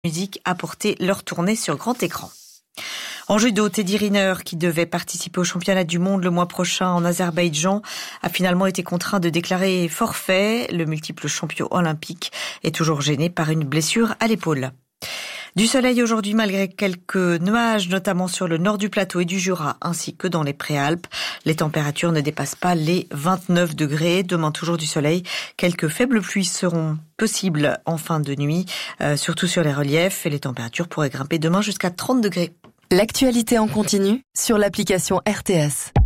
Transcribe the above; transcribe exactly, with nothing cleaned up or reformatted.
musique a porté leur tournée sur grand écran. En judo, Teddy Riner, qui devait participer au championnat du monde le mois prochain en Azerbaïdjan, a finalement été contraint de déclarer forfait. Le multiple champion olympique est toujours gêné par une blessure à l'épaule. Du soleil aujourd'hui malgré quelques nuages, notamment sur le nord du plateau et du Jura, ainsi que dans les Préalpes. Les températures ne dépassent pas les vingt-neuf degrés. Demain, toujours du soleil. Quelques faibles pluies seront possibles en fin de nuit, euh, surtout sur les reliefs. Et les températures pourraient grimper demain jusqu'à trente degrés. L'actualité en continu sur l'application R T S.